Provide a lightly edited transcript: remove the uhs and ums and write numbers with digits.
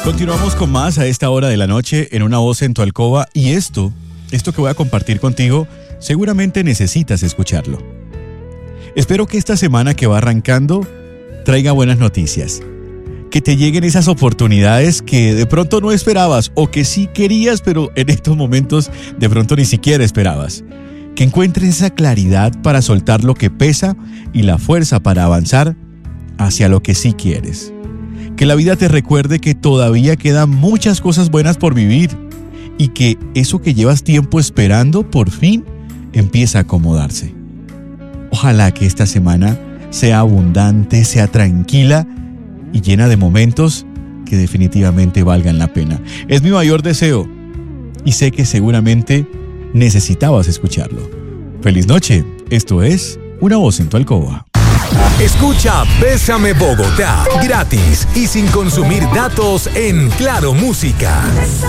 Continuamos con más a esta hora de la noche en Una Voz en tu Alcoba, y esto que voy a compartir contigo, seguramente necesitas escucharlo. Espero que esta semana que va arrancando traiga buenas noticias, que te lleguen esas oportunidades que de pronto no esperabas o que sí querías, pero en estos momentos de pronto ni siquiera esperabas. Que encuentres esa claridad para soltar lo que pesa y la fuerza para avanzar hacia lo que sí quieres. Que la vida te recuerde que todavía quedan muchas cosas buenas por vivir y que eso que llevas tiempo esperando por fin empieza a acomodarse. Ojalá que esta semana sea abundante, sea tranquila y llena de momentos que definitivamente valgan la pena. Es mi mayor deseo y sé que seguramente necesitabas escucharlo. Feliz noche, esto es Una Voz en tu Alcoba. Escucha Bésame Bogotá gratis y sin consumir datos en Claro Música.